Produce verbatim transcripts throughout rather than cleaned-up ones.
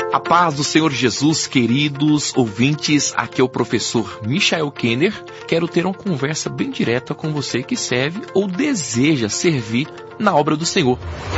A paz do Senhor Jesus, queridos ouvintes, aqui é o professor Michael Kenner. Quero ter uma conversa bem direta com você que serve ou deseja servir na obra do Senhor.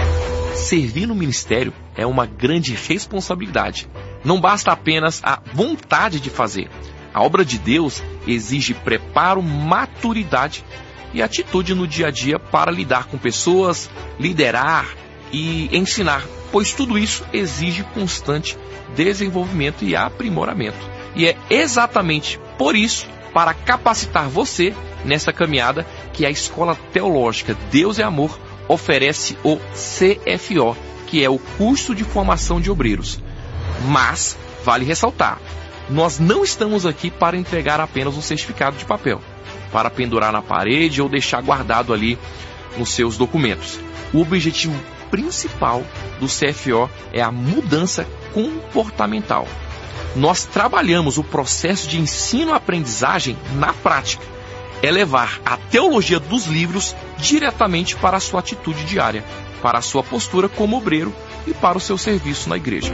Servir no ministério é uma grande responsabilidade. Não basta apenas a vontade de fazer. A obra de Deus exige preparo, maturidade e atitude no dia a dia para lidar com pessoas, liderar e ensinar, pois tudo isso exige constante desenvolvimento e aprimoramento. E é exatamente por isso, para capacitar você nessa caminhada, que a Escola Teológica Deus é Amor oferece o C F O, que é o curso de formação de obreiros. Mas, vale ressaltar, nós não estamos aqui para entregar apenas um certificado de papel, para pendurar na parede ou deixar guardado ali nos seus documentos. O objetivo principal do C F O é a mudança comportamental. Nós trabalhamos o processo de ensino-aprendizagem na prática. É levar a teologia dos livros diretamente para a sua atitude diária, para a sua postura como obreiro e para o seu serviço na igreja.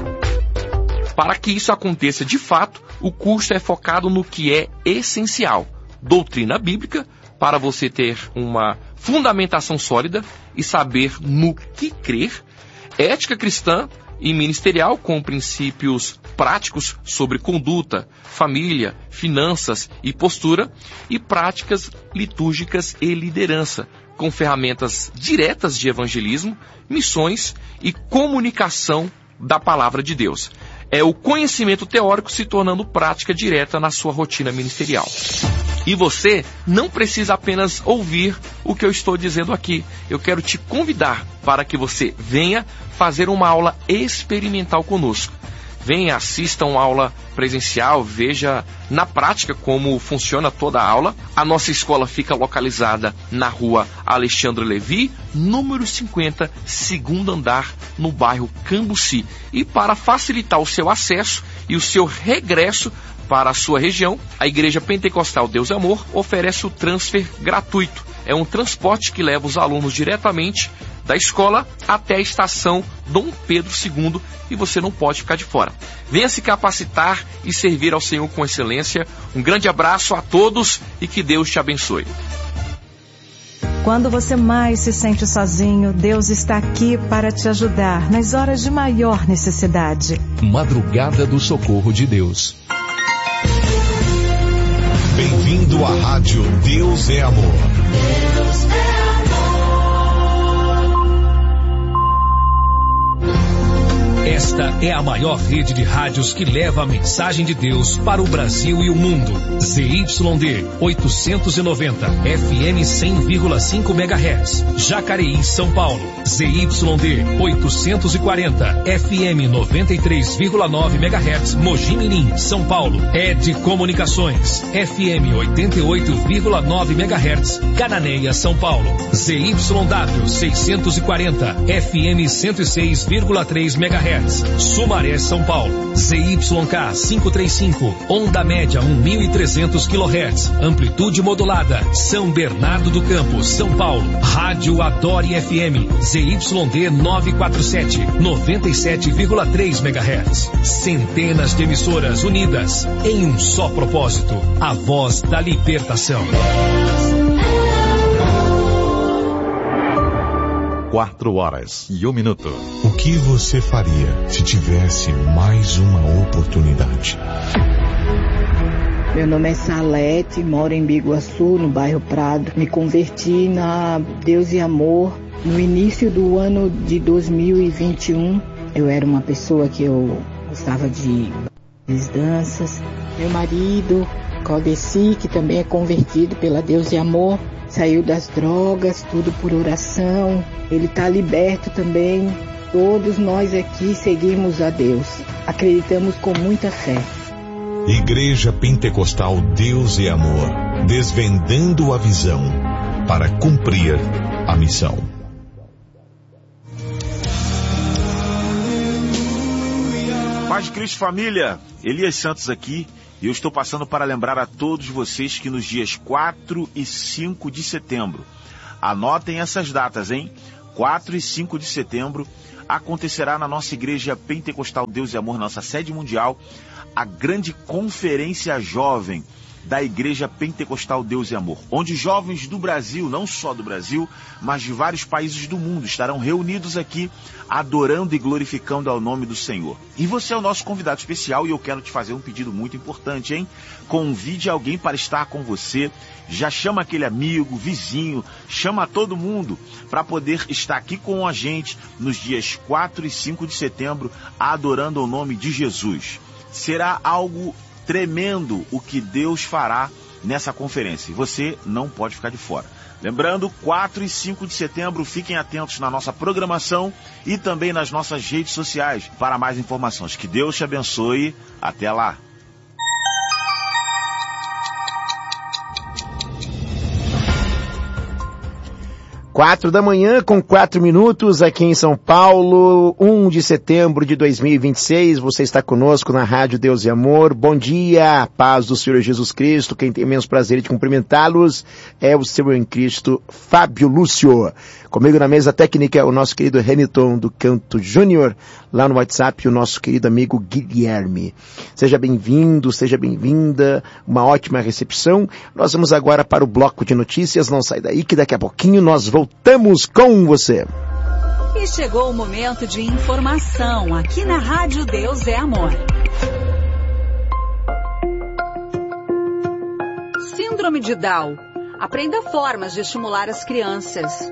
Para que isso aconteça de fato, o curso é focado no que é essencial: doutrina bíblica, para você ter uma fundamentação sólida e saber no que crer, ética cristã e ministerial com princípios práticos sobre conduta, família, finanças e postura, e práticas litúrgicas e liderança, com ferramentas diretas de evangelismo, missões e comunicação da palavra de Deus. É o conhecimento teórico se tornando prática direta na sua rotina ministerial. E você não precisa apenas ouvir o que eu estou dizendo aqui. Eu quero te convidar para que você venha fazer uma aula experimental conosco. Venha, assista uma aula presencial, veja na prática como funciona toda a aula. A nossa escola fica localizada na rua Alexandre Levi, número cinquenta, segundo andar, no bairro Cambuci. E para facilitar o seu acesso e o seu regresso para a sua região, a Igreja Pentecostal Deus é Amor oferece o transfer gratuito. É um transporte que leva os alunos diretamente da escola até a estação Dom Pedro segundo, e você não pode ficar de fora. Venha se capacitar e servir ao Senhor com excelência. Um grande abraço a todos e que Deus te abençoe. Quando você mais se sente sozinho, Deus está aqui para te ajudar nas horas de maior necessidade. Madrugada do Socorro de Deus. Bem-vindo à Rádio Deus é Amor. Deus é amor. Esta é a maior rede de rádios que leva a mensagem de Deus para o Brasil e o mundo. Z Y D oitocentos e noventa, F M cem vírgula cinco megahertz, Jacareí, São Paulo. Z Y D oitocentos e quarenta, F M noventa e três vírgula nove megahertz, Mogi Mirim, São Paulo. Ed Comunicações, F M oitenta e oito vírgula nove megahertz, Cananéia, São Paulo. Z Y W seiscentos e quarenta, F M cento e seis vírgula três megahertz, Sumaré, São Paulo. Z Y K quinhentos e trinta e cinco, onda média mil e trezentos quilohertz, amplitude modulada, São Bernardo do Campo, São Paulo. Rádio Adore F M, Z Y D novecentos e quarenta e sete, noventa e sete vírgula três megahertz. Centenas de emissoras unidas em um só propósito: a voz da libertação. Quatro horas e um minuto. O que você faria se tivesse mais uma oportunidade? Meu nome é Salete, moro em Biguaçu, no bairro Prado. Me converti na Deus e Amor no início do ano de dois mil e vinte e um. Eu era uma pessoa que eu gostava de danças. Meu marido, Claudeci, que também é convertido pela Deus e Amor, saiu das drogas, tudo por oração. Ele está liberto também. Todos nós aqui seguimos a Deus. Acreditamos com muita fé. Igreja Pentecostal Deus e Amor, desvendando a visão para cumprir a missão. Paz de Cristo, família, Elias Santos aqui, e eu estou passando para lembrar a todos vocês que nos dias quatro e cinco de setembro, anotem essas datas, hein? quatro e cinco de setembro, acontecerá na nossa igreja Pentecostal Deus e Amor, nossa sede mundial, a grande conferência jovem da Igreja Pentecostal Deus e Amor, onde jovens do Brasil, não só do Brasil, mas de vários países do mundo, estarão reunidos aqui, adorando e glorificando ao nome do Senhor. E você é o nosso convidado especial e eu quero te fazer um pedido muito importante, hein? Convide alguém para estar com você, já chama aquele amigo, vizinho, chama todo mundo para poder estar aqui com a gente nos dias quatro e cinco de setembro, adorando ao nome de Jesus. Será algo tremendo o que Deus fará nessa conferência. E você não pode ficar de fora. Lembrando, quatro e cinco de setembro, fiquem atentos na nossa programação e também nas nossas redes sociais para mais informações. Que Deus te abençoe. Até lá. Quatro da manhã, com quatro minutos, aqui em São Paulo, um de setembro de dois mil e vinte e seis, você está conosco na Rádio Deus e Amor. Bom dia, paz do Senhor Jesus Cristo. Quem tem imenso prazer de cumprimentá-los é o seu em Cristo, Fábio Lúcio. Comigo na mesa técnica, o nosso querido Hamilton do Canto Júnior, lá no WhatsApp, o nosso querido amigo Guilherme. Seja bem-vindo, seja bem-vinda, uma ótima recepção. Nós vamos agora para o bloco de notícias, não sai daí que daqui a pouquinho nós voltamos com você. E chegou o momento de informação aqui na Rádio Deus é Amor. Síndrome de Down. Aprenda formas de estimular as crianças.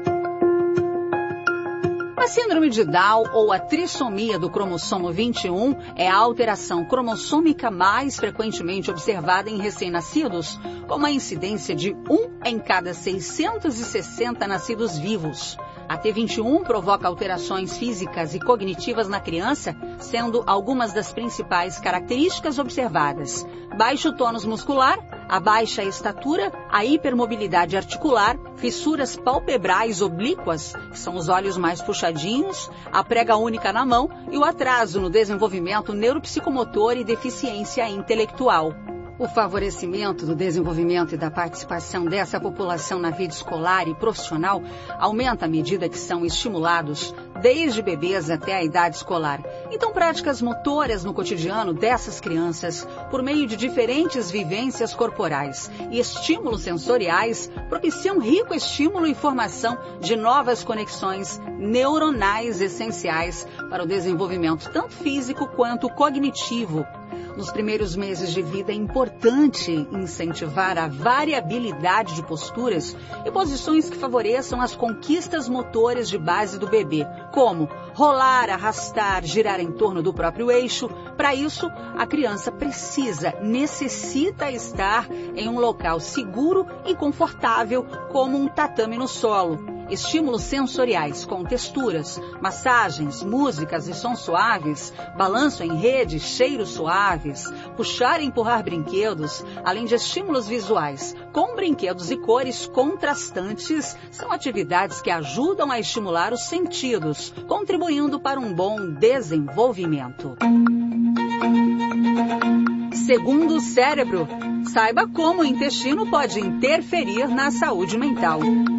A síndrome de Down, ou a trissomia do cromossomo vinte e um, é a alteração cromossômica mais frequentemente observada em recém-nascidos, com uma incidência de um em cada seiscentos e sessenta nascidos vivos. A T vinte e um provoca alterações físicas e cognitivas na criança, sendo algumas das principais características observadas: baixo tônus muscular, a baixa estatura, a hipermobilidade articular, fissuras palpebrais oblíquas, que são os olhos mais puxadinhos, a prega única na mão e o atraso no desenvolvimento neuropsicomotor e deficiência intelectual. O favorecimento do desenvolvimento e da participação dessa população na vida escolar e profissional aumenta à medida que são estimulados desde bebês até a idade escolar. Então, práticas motoras no cotidiano dessas crianças, por meio de diferentes vivências corporais e estímulos sensoriais, propiciam rico estímulo e formação de novas conexões neuronais essenciais para o desenvolvimento tanto físico quanto cognitivo. Nos primeiros meses de vida é importante incentivar a variabilidade de posturas e posições que favoreçam as conquistas motoras de base do bebê, como rolar, arrastar, girar em torno do próprio eixo. Para isso, a criança precisa, necessita estar em um local seguro e confortável, como um tatame no solo. Estímulos sensoriais com texturas, massagens, músicas e sons suaves, balanço em rede, cheiros suaves, puxar e empurrar brinquedos, além de estímulos visuais com brinquedos e cores contrastantes, são atividades que ajudam a estimular os sentidos, contribuindo para um bom desenvolvimento. Segundo o cérebro, saiba como o intestino pode interferir na saúde mental.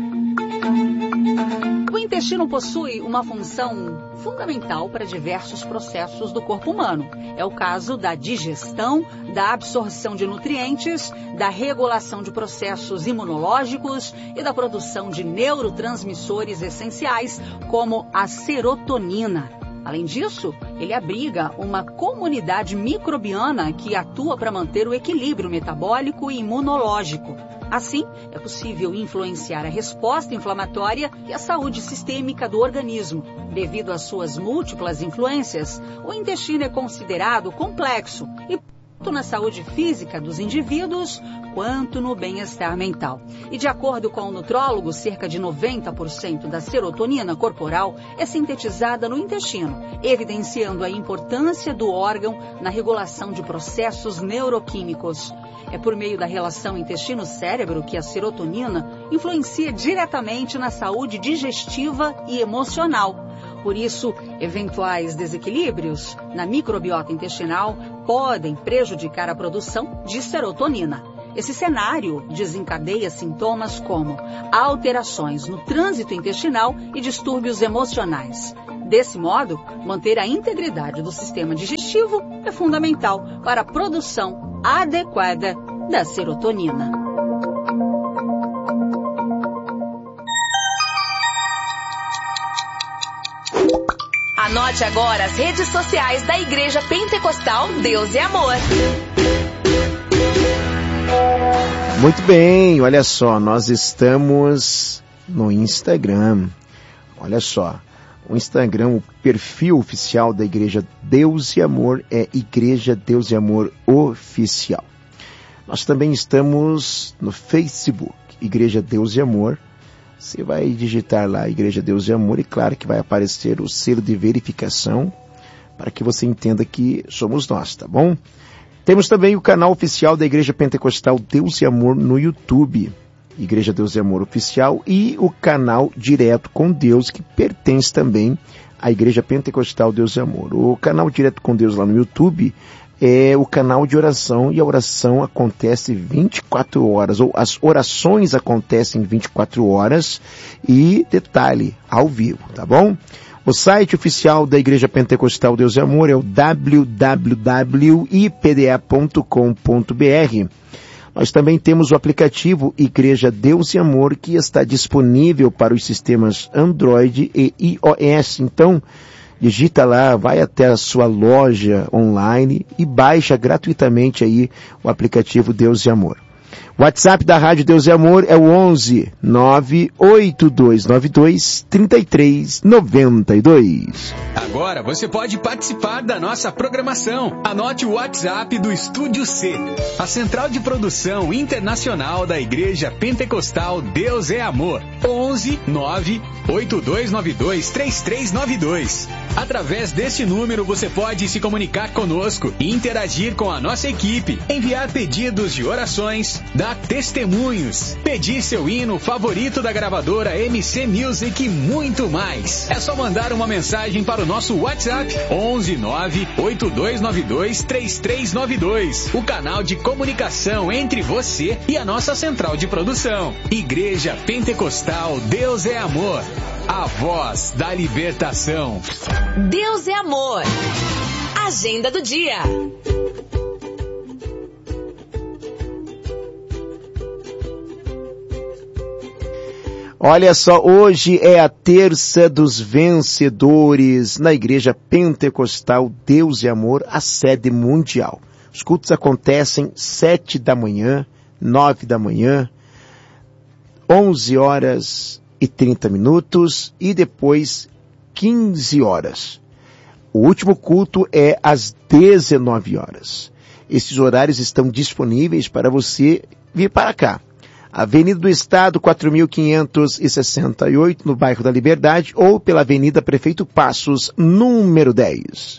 O intestino possui uma função fundamental para diversos processos do corpo humano. É o caso da digestão, da absorção de nutrientes, da regulação de processos imunológicos e da produção de neurotransmissores essenciais, como a serotonina. Além disso, ele abriga uma comunidade microbiana que atua para manter o equilíbrio metabólico e imunológico. Assim, é possível influenciar a resposta inflamatória e a saúde sistêmica do organismo. Devido às suas múltiplas influências, o intestino é considerado complexo e tanto na saúde física dos indivíduos quanto no bem-estar mental. E de acordo com o nutrólogo, cerca de noventa por cento da serotonina corporal é sintetizada no intestino, evidenciando a importância do órgão na regulação de processos neuroquímicos. É por meio da relação intestino-cérebro que a serotonina influencia diretamente na saúde digestiva e emocional. Por isso, eventuais desequilíbrios na microbiota intestinal podem prejudicar a produção de serotonina. Esse cenário desencadeia sintomas como alterações no trânsito intestinal e distúrbios emocionais. Desse modo, manter a integridade do sistema digestivo é fundamental para a produção adequada da serotonina. Anote agora as redes sociais da Igreja Pentecostal Deus e Amor. Muito bem, olha só, nós estamos no Instagram. Olha só, o Instagram, o perfil oficial da Igreja Deus e Amor é Igreja Deus e Amor Oficial. Nós também estamos no Facebook, Igreja Deus e Amor. Você vai digitar lá Igreja Deus e Amor e claro que vai aparecer o selo de verificação para que você entenda que somos nós, tá bom? Temos também o canal oficial da Igreja Pentecostal Deus e Amor no YouTube, Igreja Deus e Amor Oficial, e o canal Direto com Deus, que pertence também à Igreja Pentecostal Deus e Amor. O canal Direto com Deus lá no YouTube é o canal de oração, e a oração acontece vinte e quatro horas, ou as orações acontecem vinte e quatro horas, e detalhe, ao vivo, tá bom? O site oficial da Igreja Pentecostal Deus e Amor é o w w w ponto i p d a ponto com ponto b r. Nós também temos o aplicativo Igreja Deus e Amor, que está disponível para os sistemas Android e iOS. Então, digita lá, vai até a sua loja online e baixa gratuitamente aí o aplicativo Deus e Amor. O WhatsApp da Rádio Deus e Amor é o onze nove oito dois nove dois três três nove dois. Agora você pode participar da nossa programação. Anote o WhatsApp do Estúdio C, a central de produção internacional da Igreja Pentecostal Deus é Amor. onze nove oito dois nove dois três três nove dois. Através deste número você pode se comunicar conosco e interagir com a nossa equipe, enviar pedidos de orações, dar testemunhos, pedir seu hino favorito da gravadora M C Music e muito mais. É só mandar uma mensagem para o nosso WhatsApp onze nove oito dois nove dois três três nove dois, o canal de comunicação entre você e a nossa central de produção. Igreja Pentecostal Deus é Amor, a voz da libertação. Deus é Amor. Agenda do dia. Olha só, hoje é a terça dos vencedores na Igreja Pentecostal Deus e Amor, a sede mundial. Os cultos acontecem sete da manhã, nove da manhã, onze horas e trinta minutos e depois quinze horas. O último culto é às dezenove horas. Esses horários estão disponíveis para você vir para cá. Avenida do Estado, quatro mil quinhentos e sessenta e oito, no bairro da Liberdade, ou pela Avenida Prefeito Passos, número dez.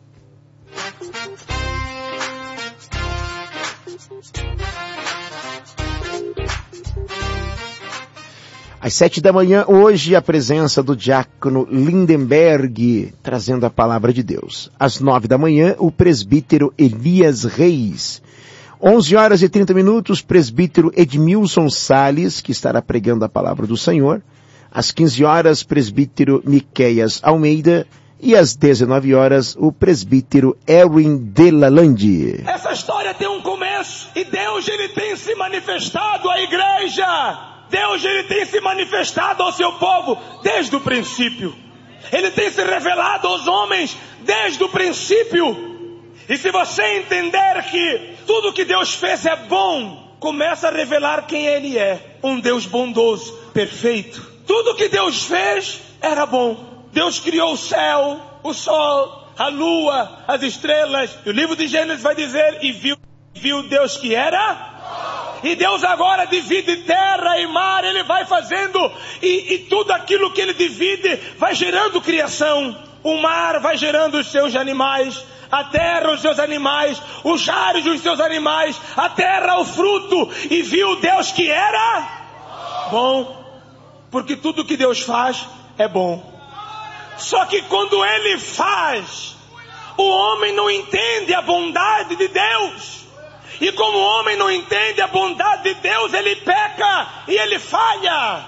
Às sete da manhã, hoje, a presença do diácono Lindenberg, trazendo a palavra de Deus. Às nove da manhã, o presbítero Elias Reis. onze horas e trinta minutos, presbítero Edmilson Salles, que estará pregando a palavra do Senhor. Às quinze horas, presbítero Miqueias Almeida. E às dezenove horas, o presbítero Erwin Delalande. Essa história tem um começo, e Deus ele tem se manifestado à igreja. Deus ele tem se manifestado ao seu povo desde o princípio. Ele tem se revelado aos homens desde o princípio. E se você entender que tudo que Deus fez é bom, começa a revelar quem Ele é. Um Deus bondoso, perfeito. Tudo que Deus fez era bom. Deus criou o céu, o sol, a lua, as estrelas. E o livro de Gênesis vai dizer, e viu, viu Deus que era... E Deus agora divide terra e mar, Ele vai fazendo, e, e tudo aquilo que Ele divide vai gerando criação. O mar vai gerando os seus animais, a terra os seus animais, os ares os seus animais, a terra o fruto. E viu Deus que era bom, porque tudo que Deus faz é bom. Só que quando Ele faz, o homem não entende a bondade de Deus. E como o homem não entende a bondade de Deus, ele peca e ele falha.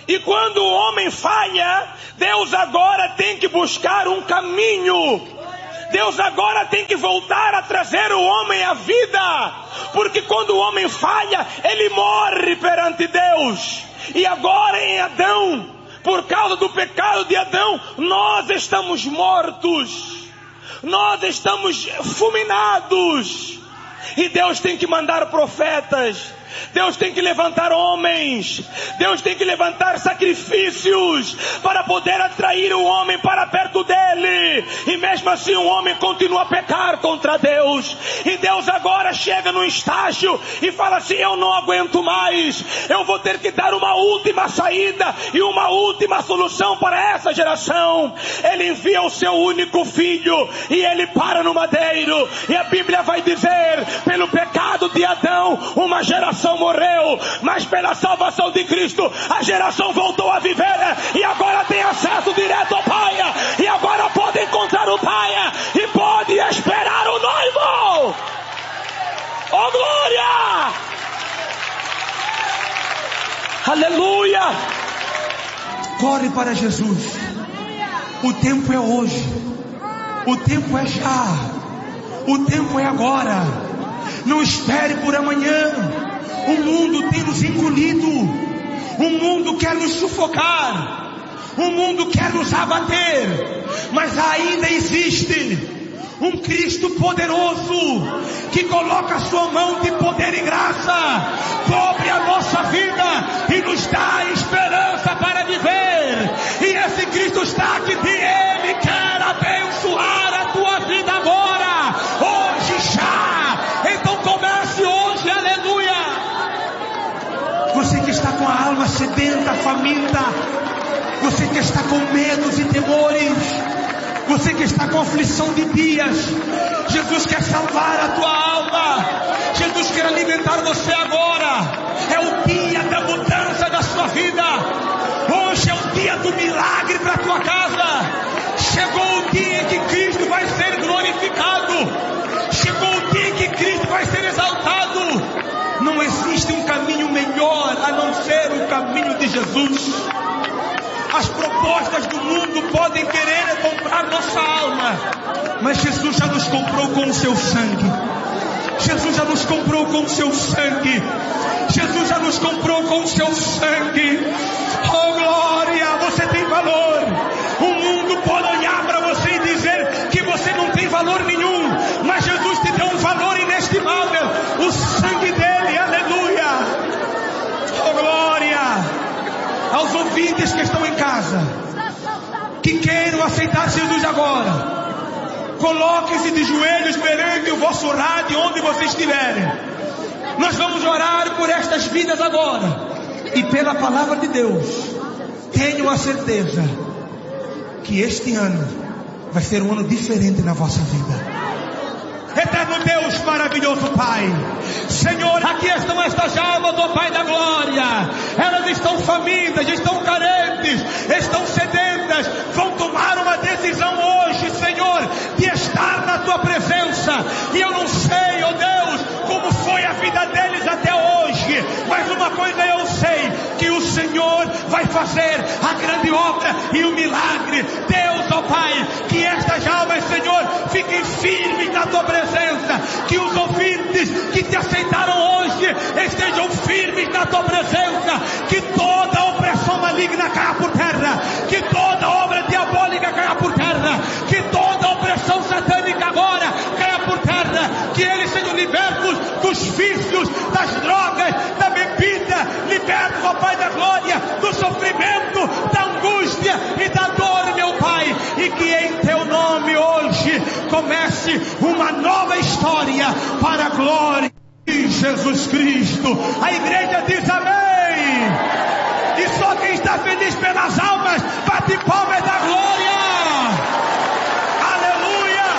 E quando o homem falha, Deus agora tem que buscar um caminho. Deus agora tem que voltar a trazer o homem à vida. Porque quando o homem falha, ele morre perante Deus. E agora em Adão, por causa do pecado de Adão, nós estamos mortos. Nós estamos fulminados. E Deus tem que mandar profetas. Deus tem que levantar homens. Deus tem que levantar sacrifícios para poder atrair o homem para perto dele. E mesmo assim o homem continua a pecar contra Deus. E Deus agora chega no estágio e fala assim: eu não aguento mais. Eu vou ter que dar uma última saída e uma última solução para essa geração. Ele envia o seu único filho e ele para no madeiro. E a Bíblia vai dizer: pelo pecado de Adão, uma geração morreu, mas pela salvação de Cristo a geração voltou a viver e agora tem acesso direto ao Pai, e agora pode encontrar o Pai e pode esperar o noivo. Oh glória! Aleluia! Corre para Jesus. O tempo é hoje. O tempo é já. O tempo é agora. Não espere por amanhã. O mundo tem nos engolido. O mundo quer nos sufocar. O mundo quer nos abater. Mas ainda existe um Cristo poderoso que coloca a sua mão de poder e graça sobre a nossa vida e nos dá esperança para viver. E esse Cristo está aqui e Ele quer abençoar a tua vida agora, hoje já. Então comece hoje, aleluia. Você que está com a alma sedenta, faminta, você que está com medos e temores, você que está com aflição de dias, Jesus quer salvar a tua alma. Jesus quer alimentar você agora. É o dia da mudança da sua vida. Hoje é o dia do milagre para a tua casa. Chegou o dia em que Cristo vai ser glorificado. Chegou o dia em que Cristo vai ser exaltado. Não existe um caminho melhor a não ser o caminho de Jesus. As propostas do mundo podem querer comprar nossa alma, mas Jesus já nos comprou com o seu sangue. Jesus já nos comprou com o seu sangue. Jesus já nos comprou com o seu sangue. Oh glória, você tem valor. O mundo pode olhar para você e dizer que você não tem valor nenhum, mas Jesus te deu um valor inestimável, o sangue dele, aleluia. Oh glória. Aos ouvintes que estão em casa, que queiram aceitar Jesus agora, coloquem-se de joelhos perante o vosso rádio onde vocês estiverem. Nós vamos orar por estas vidas agora. E pela palavra de Deus, tenham a certeza que este ano vai ser um ano diferente na vossa vida. Eterno Deus, maravilhoso Pai, Senhor, aqui estão estas almas do Pai da glória. Elas estão famintas, estão carentes, estão sedentas. Vão tomar uma decisão hoje, Senhor, de estar na tua presença. E eu não sei, ó Deus, como foi a vida deles até hoje, mas uma coisa eu sei, que o Senhor vai fazer a grande obra e o milagre. Deus, ó Pai, que estas almas, Senhor, fiquem firmes na tua presença. Que os ouvintes que te aceitaram hoje estejam firmes na tua presença. Que toda opressão maligna caia por terra. Que toda obra diabólica caia por terra. Que toda opressão satânica agora caia por terra. Que eles sejam libertos dos vícios, das drogas, da bebida. Libertos, ó Pai da glória, do sofrimento, da angústia e da dor, meu Pai. E que em teu nome hoje comece uma nova história para a glória de Jesus Cristo. A igreja diz amém. E só quem está feliz pelas almas bate palmas da glória. Aleluia.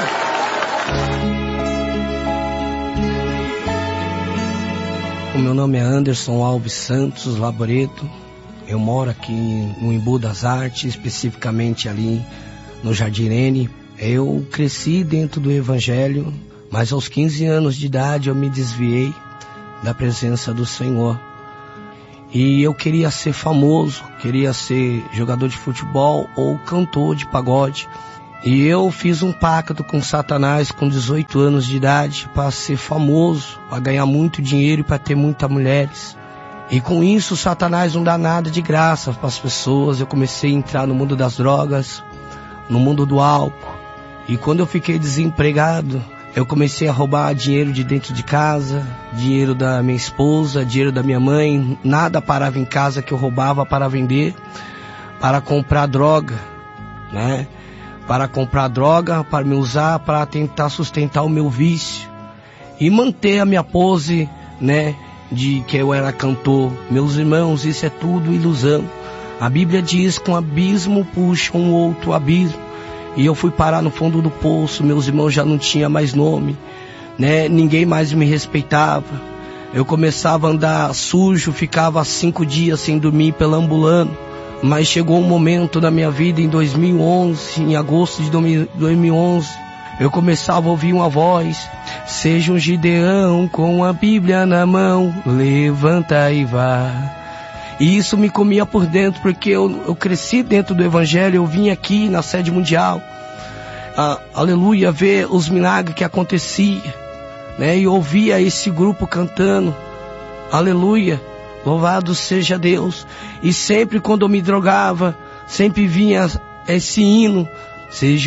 O meu nome é Anderson Alves Santos Laboreto. Eu moro aqui no Embu das Artes, especificamente ali no Jardim Irene. Eu cresci dentro do Evangelho, mas aos quinze anos de idade eu me desviei da presença do Senhor. E eu queria ser famoso, queria ser jogador de futebol ou cantor de pagode. E eu fiz um pacto com Satanás com dezoito anos de idade para ser famoso, para ganhar muito dinheiro e para ter muitas mulheres. E com isso Satanás não dá nada de graça para as pessoas. Eu comecei a entrar no mundo das drogas, no mundo do álcool. E quando eu fiquei desempregado, eu comecei a roubar dinheiro de dentro de casa, dinheiro da minha esposa, dinheiro da minha mãe. Nada parava em casa que eu roubava para vender, para comprar droga, né? Para comprar droga, para me usar, para tentar sustentar o meu vício e manter a minha pose, né, de que eu era cantor. Meus irmãos, isso é tudo ilusão. A Bíblia diz que um abismo puxa um outro abismo. E eu fui parar no fundo do poço. Meus irmãos já não tinham mais nome, né? Ninguém mais me respeitava. Eu começava a andar sujo, ficava cinco dias sem dormir, perambulando. Mas chegou um momento na minha vida, em dois mil e onze, em agosto de dois mil e onze, eu começava a ouvir uma voz: seja um Gideão com a Bíblia na mão, levanta e vá. E isso me comia por dentro, porque eu, eu cresci dentro do Evangelho. Eu vim aqui na sede mundial, ah, aleluia, ver os milagres que aconteciam, né? E ouvia esse grupo cantando, aleluia, louvado seja Deus. E sempre quando eu me drogava, sempre vinha esse hino: seja